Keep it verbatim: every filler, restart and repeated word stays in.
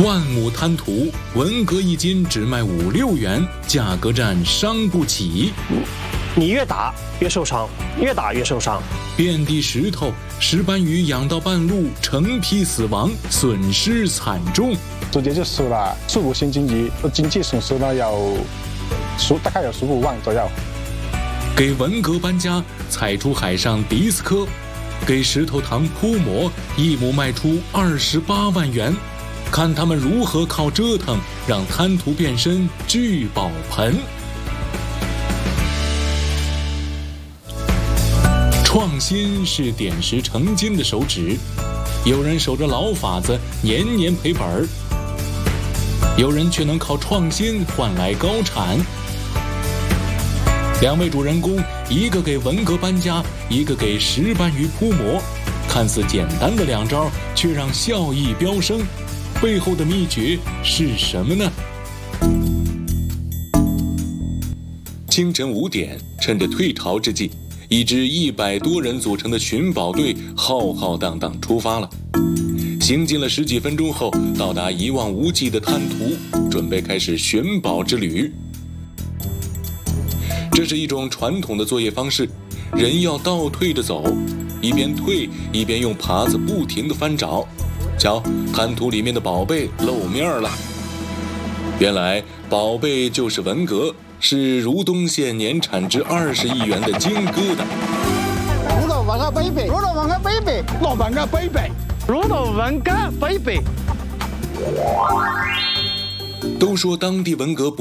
万亩滩涂，文革一斤只卖五六元，价格战伤不起。 你越打越受伤，越打越受伤。 遍地石头，石斑鱼养到半路成批死亡，损失惨重。 直接就输了十五千斤鱼，经济损失呢有十大概有十五万左右。 给文革搬家，踩出海上迪斯科，给石头塘铺膜，一亩卖出二十八万元。看他们如何靠折腾让滩涂变身聚宝盆。创新是点石成金的手指，有人守着老法子年年赔本儿，有人却能靠创新换来高产。两位主人公，一个给文革搬家，一个给石斑鱼铺膜，看似简单的两招，却让效益飙升。背后的秘诀是什么呢？清晨五点，趁着退潮之际，一支一百多人组成的寻宝队浩浩荡荡出发了。行进了十几分钟后，到达一望无际的滩涂，准备开始寻宝之旅。这是一种传统的作业方式，人要倒退着走，一边退一边用耙子不停地翻找。瞧，滩涂里面的宝贝露面了。原来宝贝就是文革，是如东县年产值二十亿元的金疙瘩。 如到文革贝贝，如到文革贝贝， 老文革贝贝， 如到文革贝贝。 都说当地文革不